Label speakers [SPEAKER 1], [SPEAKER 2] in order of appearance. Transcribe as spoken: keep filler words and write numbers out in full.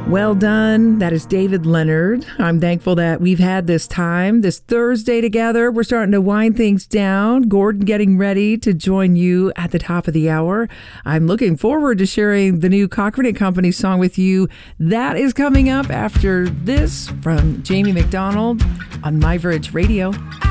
[SPEAKER 1] Well done. That is David Leonard. I'm thankful that we've had this time, this Thursday together. We're starting to wind things down. Gordon getting ready to join you at the top of the hour. I'm looking forward to sharing the new Cochran and Company song with you. That is coming up after this from Jamie McDonald on My Verge Radio.